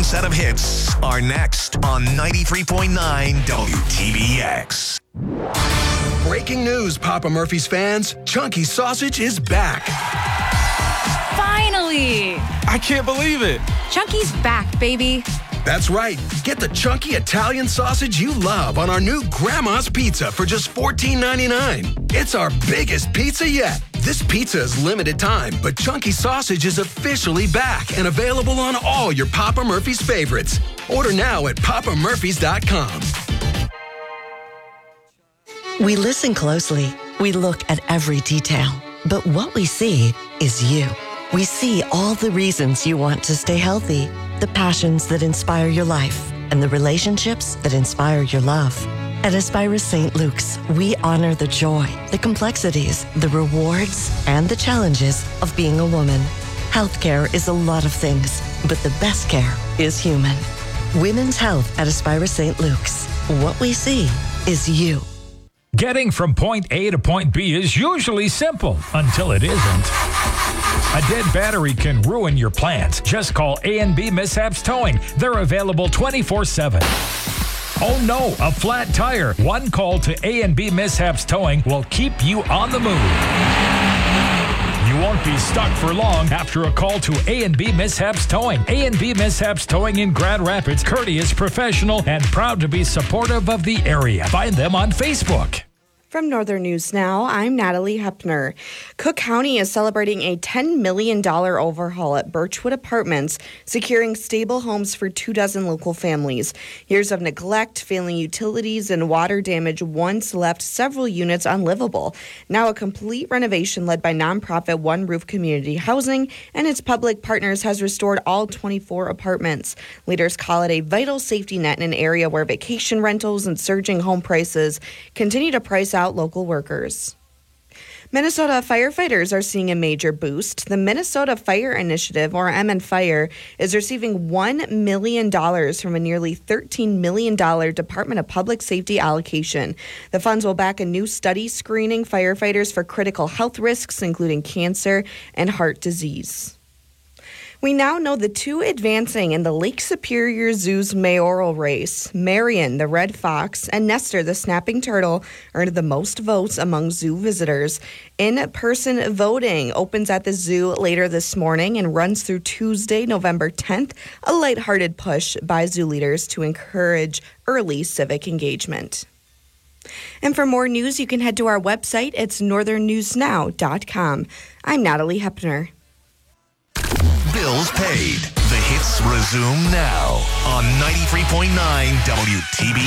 set of hits are next on 93.9 WTBX. Breaking news, Papa Murphy's fans. Chunky Sausage is back. Finally! I can't believe it. Chunky's back, baby. That's right. Get the chunky Italian sausage you love on our new Grandma's Pizza for just $14.99. It's our biggest pizza yet. This pizza is limited time, but Chunky Sausage is officially back and available on all your Papa Murphy's favorites. Order now at papamurphys.com. We listen closely. We look at every detail. But what we see is you. We see all the reasons you want to stay healthy, the passions that inspire your life, and the relationships that inspire your love. At Aspira St. Luke's, we honor the joy, the complexities, the rewards, and the challenges of being a woman. Healthcare is a lot of things, but the best care is human. Women's health at Aspira St. Luke's. What we see is you. Getting from point A to point B is usually simple until it isn't. A dead battery can ruin your plans. Just call A&B Mishaps Towing. They're available 24/7. Oh no, a flat tire. One call to A&B Mishaps Towing will keep you on the move. You won't be stuck for long after a call to A&B Mishaps Towing. A&B Mishaps Towing in Grand Rapids, courteous, professional, and proud to be supportive of the area. Find them on Facebook. From Northern News Now, I'm Natalie Hepner. Cook County is celebrating a $10 million overhaul at Birchwood Apartments, securing stable homes for 24 local families. Years of neglect, failing utilities, and water damage once left several units unlivable. Now a complete renovation led by nonprofit One Roof Community Housing and its public partners has restored all 24 apartments. Leaders call it a vital safety net in an area where vacation rentals and surging home prices continue to price out local workers. Minnesota firefighters are seeing a major boost. The Minnesota Fire Initiative, or MN Fire, is receiving $1 million from a nearly $13 million Department of Public Safety allocation. The funds will back a new study screening firefighters for critical health risks, including cancer and heart disease. We now know the two advancing in the Lake Superior Zoo's mayoral race. Marion, the red fox, and Nestor, the snapping turtle, earned the most votes among zoo visitors. In-person voting opens at the zoo later this morning and runs through Tuesday, November 10th, a lighthearted push by zoo leaders to encourage early civic engagement. And for more news, you can head to our website. It's northernnewsnow.com. I'm Natalie Hepner. Bills paid. The hits resume now on 93.9 WTBX.